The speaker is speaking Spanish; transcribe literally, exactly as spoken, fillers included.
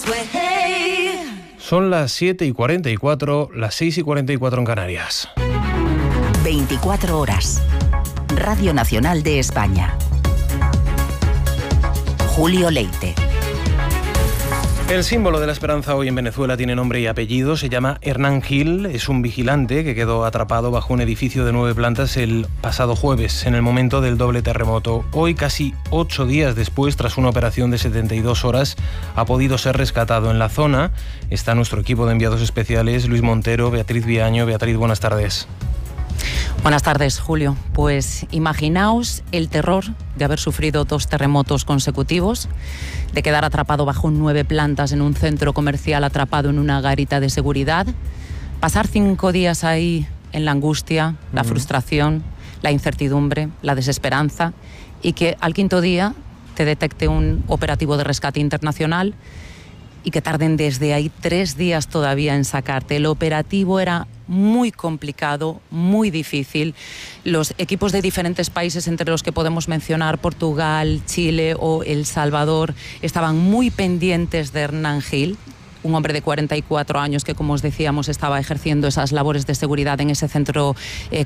Son las siete y cuarenta y cuatro, las seis y cuarenta y cuatro en Canarias. veinticuatro horas. Radio Nacional de España. Julio Leite. El símbolo de la esperanza hoy en Venezuela tiene nombre y apellido, se llama Hernán Gil, es un vigilante que quedó atrapado bajo un edificio de nueve plantas el pasado jueves, en el momento del doble terremoto. Hoy, casi ocho días después, tras una operación de setenta y dos horas, ha podido ser rescatado. En la zona está nuestro equipo de enviados especiales, Luis Montero, Beatriz Viaño. Beatriz, buenas tardes. Buenas tardes, Julio. Pues imaginaos el terror de haber sufrido dos terremotos consecutivos, de quedar atrapado bajo nueve plantas en un centro comercial, atrapado en una garita de seguridad, pasar cinco días ahí en la angustia, la frustración, la incertidumbre, la desesperanza, y que al quinto día te detecte un operativo de rescate internacional y que tarden desde ahí tres días todavía en sacarte. El operativo era muy complicado, muy difícil. Los equipos de diferentes países, entre los que podemos mencionar Portugal, Chile o El Salvador, estaban muy pendientes de Hernán Gil, un hombre de cuarenta y cuatro años que, como os decíamos, estaba ejerciendo esas labores de seguridad en ese centro eh,